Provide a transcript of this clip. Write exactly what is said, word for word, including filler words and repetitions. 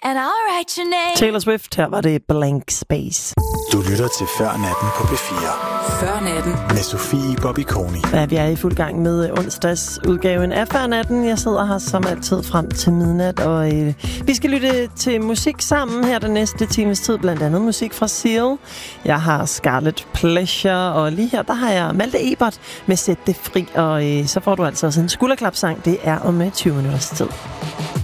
and I'll write your name. Taylor Swift, her var det Blank Space. Du lytter til Før Natten på P fire. Før Natten. Med Sofie Bobby-Koni. Ja, vi er i fuld gang med onsdagsudgaven af Før Natten. Jeg sidder her som altid frem til midnat, og øh, vi skal lytte til musik sammen her den næste times tid. Blandt andet musik fra Seal. Jeg har Scarlet Pleasure, og lige her, der har jeg Malte Ebert med Sæt det fri. Og øh, så får du altså også en skulderklapsang. Det er om tyve minutters tid.